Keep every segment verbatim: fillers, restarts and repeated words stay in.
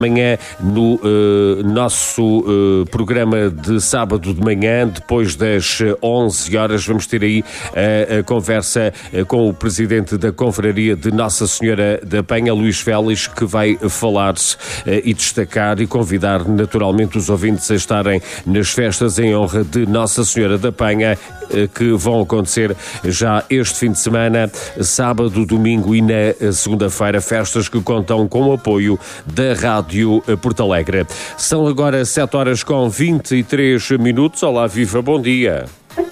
Amanhã, no uh, nosso uh, programa de sábado de manhã, depois das onze horas, vamos ter aí uh, a conversa uh, com o presidente da Confraria de Nossa Senhora da Penha, Luís Félix, que vai falar uh, e destacar e convidar naturalmente os ouvintes a estarem nas festas em honra de Nossa Senhora da Penha, uh, que vão acontecer já este fim de semana, sábado, domingo e na segunda-feira, festas que contam com o apoio da Rádio Porto Alegre. São agora sete horas com vinte e três minutos. Olá, viva, bom dia.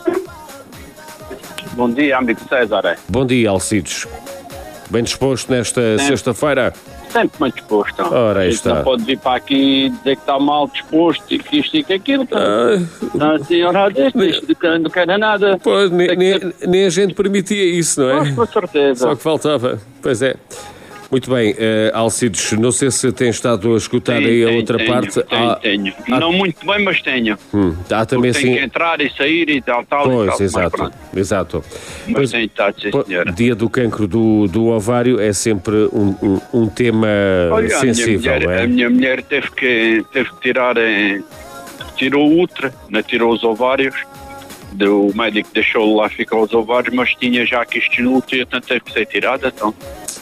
Bom dia, amigo César. Bom dia, Alcides. Bem disposto nesta Sempre. sexta-feira? Sempre bem disposto. Ora, aí está. Não pode vir para aqui dizer que está mal disposto e que isto e que aquilo. Ah, a senhora deste, isto que não quer nada. Pois, nem, nem, nem a gente permitia isso, não é? Pois, com certeza. Só que faltava. Pois é. Muito bem, uh, Alcides, não sei se tem estado a escutar tenho, aí a tenho, outra tenho, parte. Tenho, ah, tenho. Ah, não muito bem, mas tenho. Hum, há também assim... Tem que entrar e sair e tal, tal pois, e tal. exato, mas exato. Mas pois, tem estado, sim, senhora. Dia do cancro do, do ovário é sempre um, um, um tema Olha, sensível, a minha mulher, é? A minha mulher teve que, teve que tirar, eh, tirou o útero, né, tirou os ovários. O médico deixou lá ficar os ovários, mas tinha já quistos no útero, então teve que ser tirada, então...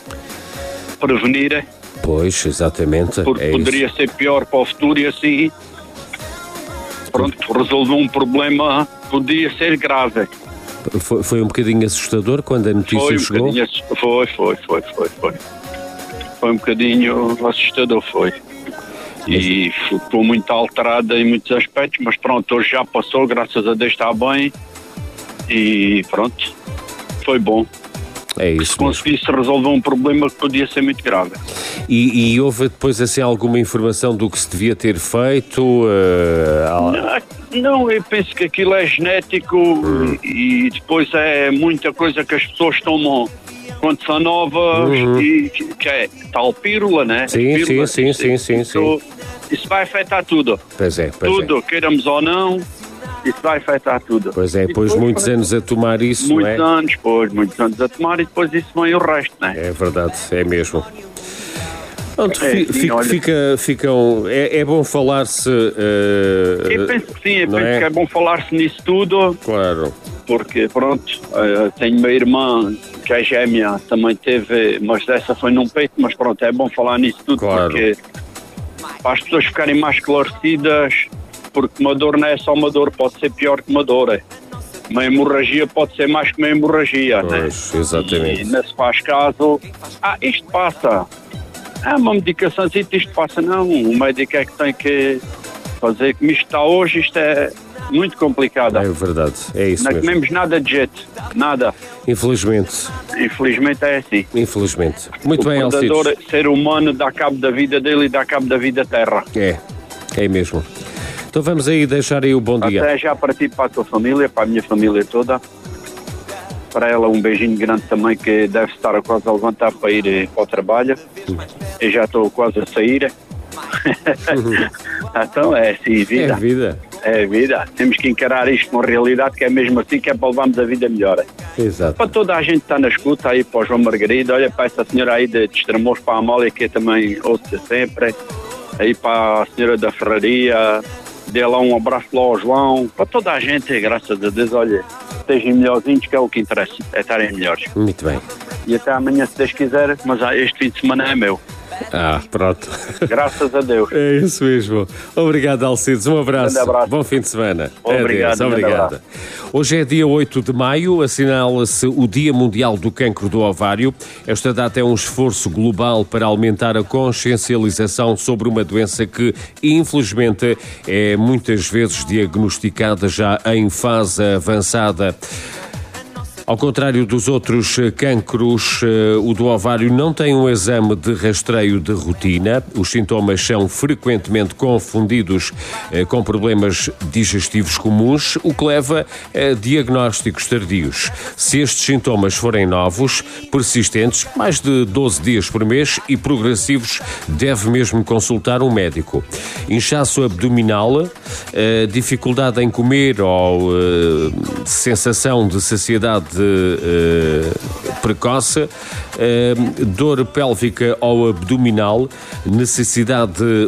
prevenir. Pois, exatamente. Porque é poderia isso. ser pior para o futuro e assim, pronto, resolver um problema podia ser grave. Foi, foi um bocadinho assustador quando a notícia foi um chegou? Foi, foi, foi, foi, foi. Foi um bocadinho assustador, foi. E ficou muito alterada em muitos aspectos, mas pronto, hoje já passou, graças a Deus está bem e pronto, foi bom. É isso. Se conseguisse resolver um problema que podia ser muito grave. E, e houve depois assim alguma informação do que se devia ter feito? Uh... Não, não, eu penso que aquilo é genético hum. e, e depois é muita coisa que as pessoas tomam quando são novas uhum. e que é tal pílula, né? Sim, pílula, sim, sim, isso, sim, isso, sim. Isso vai afetar tudo. Pois é, pois tudo, é. queiramos ou não. Isso vai afetar tudo. Pois é, depois, depois muitos foi, anos a tomar isso, muitos não é? Muitos anos, pois, muitos anos a tomar e depois isso vem o resto, não é? É verdade, é mesmo. Pronto, é, fica, sim, olha, fica, ficam, é, é bom falar-se... Uh, eu penso que sim, eu penso é? que é bom falar-se nisso tudo. Claro. Porque, pronto, uh, tenho uma irmã que é gêmea, também teve, mas dessa foi num peito, mas pronto, é bom falar nisso tudo, claro. Porque para as pessoas ficarem mais esclarecidas, porque uma dor não é só uma dor, pode ser pior que uma dor. É. Uma hemorragia pode ser mais que uma hemorragia. Pois, né? exatamente. E não se faz caso, ah, isto passa. Ah, uma medicação, isto passa. Não, o médico é que tem que fazer, como isto está hoje, isto é muito complicado. É verdade, é isso não mesmo. Não comemos nada de jeito, nada. Infelizmente. Infelizmente é assim. Infelizmente. Muito o bem, Alcides. O predador, ser humano, dá cabo da vida dele e dá cabo da vida da terra. É, é mesmo. Então vamos aí deixar aí o bom dia. Até já para ti, para a tua família, para a minha família toda. Para ela um beijinho grande também, que deve estar quase a levantar para ir para o trabalho. Uhum. Eu já estou quase a sair. Uhum. Então é assim, vida. É vida. É vida. Temos que encarar isto com realidade, que é mesmo assim, que é para levarmos a vida melhor. Exato. Para toda a gente que está na escuta, aí para o João Margarida, olha para essa senhora aí de Estremoz, para a Amália, que eu também ouço sempre. Aí para a senhora da Ferraria, dê lá um abraço lá ao João. Para toda a gente, graças a Deus, olha, estejam melhorzinhos, que é o que interessa, é estarem melhores. Muito bem. E até amanhã, se Deus quiser, mas este fim de semana é meu. Ah, pronto. Graças a Deus. É isso mesmo. Obrigado, Alcides. Um abraço. Um abraço. Bom fim de semana. Obrigado. Adeus. Obrigado. Hoje é dia oito de maio, assinala-se o Dia Mundial do Cancro do Ovário. Esta data é um esforço global para aumentar a consciencialização sobre uma doença que, infelizmente, é muitas vezes diagnosticada já em fase avançada. Ao contrário dos outros cancros, o do ovário não tem um exame de rastreio de rotina. Os sintomas são frequentemente confundidos com problemas digestivos comuns, o que leva a diagnósticos tardios. Se estes sintomas forem novos, persistentes, mais de doze dias por mês e progressivos, deve mesmo consultar um médico. Inchaço abdominal, dificuldade em comer ou sensação de saciedade De, precoce, dor pélvica ou abdominal, necessidade